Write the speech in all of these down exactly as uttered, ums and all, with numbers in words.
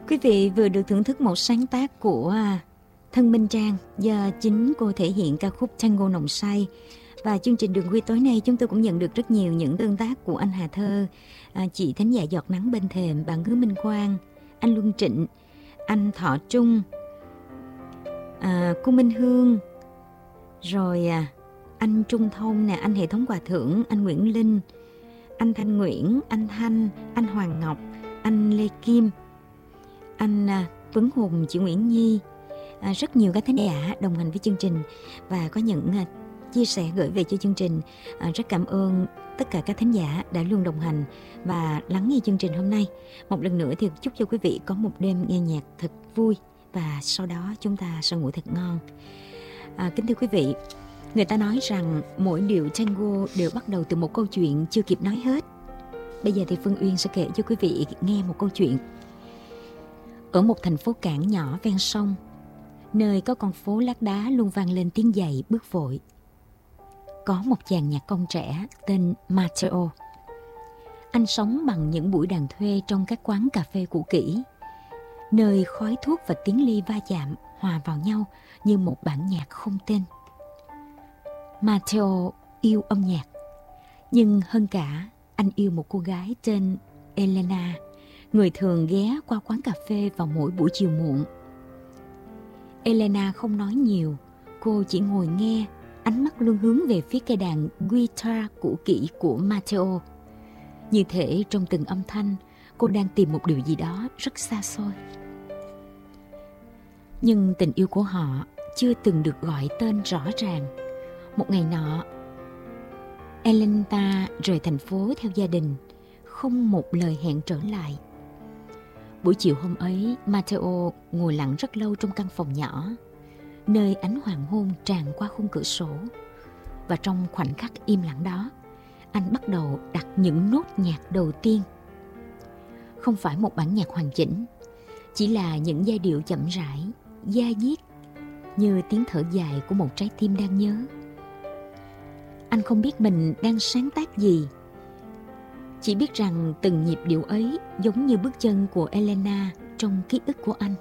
Quý vị vừa được thưởng thức một sáng tác của Thân Minh Trang do chính cô thể hiện ca khúc Tango Nồng Say. Và chương trình Đường Quy tối nay chúng tôi cũng nhận được rất nhiều những tương tác của anh Hà Thơ, à, chị thính giả Giọt Nắng Bên Thềm, bạn Hứa Minh Quang, anh Luân Trịnh, anh Thọ Trung, à, cô Minh Hương, rồi à, anh Trung Thông nè, anh Hệ Thống Quà Thưởng, anh Nguyễn Linh, anh Thanh Nguyễn, anh Thanh, anh Hoàng Ngọc, anh Lê Kim, anh à, Tuấn Hùng, chị Nguyễn Nhi, à, rất nhiều các thính giả đồng hành với chương trình và có những à, chia sẻ gửi về cho chương trình. À, rất cảm ơn tất cả các thính giả đã luôn đồng hành và lắng nghe chương trình hôm nay. Một lần nữa thì chúc cho quý vị có một đêm nghe nhạc thật vui và sau đó chúng ta sẽ ngủ thật ngon. À, kính thưa quý vị, người ta nói rằng mỗi điệu tango đều bắt đầu từ một câu chuyện chưa kịp nói hết. Bây giờ thì Phương Uyên sẽ kể cho quý vị nghe một câu chuyện. Ở một thành phố cảng nhỏ ven sông, nơi có con phố lát đá luôn vang lên tiếng giày bước vội, có một chàng nhạc công trẻ tên Matteo. Anh sống bằng những buổi đàn thuê trong các quán cà phê cũ kỹ, nơi khói thuốc và tiếng ly va chạm hòa vào nhau như một bản nhạc không tên. Matteo yêu âm nhạc, nhưng hơn cả anh yêu một cô gái tên Elena, người thường ghé qua quán cà phê vào mỗi buổi chiều muộn. Elena không nói nhiều, cô chỉ ngồi nghe, ánh mắt luôn hướng về phía cây đàn guitar cũ kỹ của Matteo. Như thể trong từng âm thanh, cô đang tìm một điều gì đó rất xa xôi. Nhưng tình yêu của họ chưa từng được gọi tên rõ ràng. Một ngày nọ, Elena rời thành phố theo gia đình, không một lời hẹn trở lại. Buổi chiều hôm ấy, Matteo ngồi lặng rất lâu trong căn phòng nhỏ, nơi ánh hoàng hôn tràn qua khung cửa sổ. Và trong khoảnh khắc im lặng đó, anh bắt đầu đặt những nốt nhạc đầu tiên. Không phải một bản nhạc hoàn chỉnh, chỉ là những giai điệu chậm rãi, da diết, như tiếng thở dài của một trái tim đang nhớ. Anh không biết mình đang sáng tác gì, chỉ biết rằng từng nhịp điệu ấy giống như bước chân của Elena trong ký ức của anh.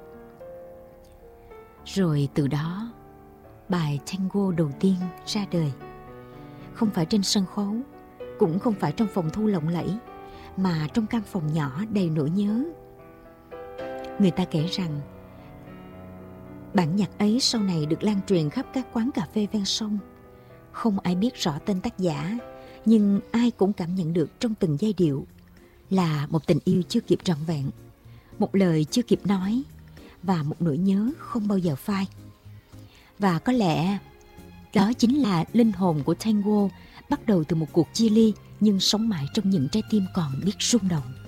Rồi từ đó, bài tango đầu tiên ra đời. Không phải trên sân khấu, cũng không phải trong phòng thu lộng lẫy, mà trong căn phòng nhỏ đầy nỗi nhớ. Người ta kể rằng bản nhạc ấy sau này được lan truyền khắp các quán cà phê ven sông. Không ai biết rõ tên tác giả, nhưng ai cũng cảm nhận được trong từng giai điệu là một tình yêu chưa kịp trọn vẹn, một lời chưa kịp nói và một nỗi nhớ không bao giờ phai. Và có lẽ đó chính là linh hồn của tango, bắt đầu từ một cuộc chia ly nhưng sống mãi trong những trái tim còn biết rung động.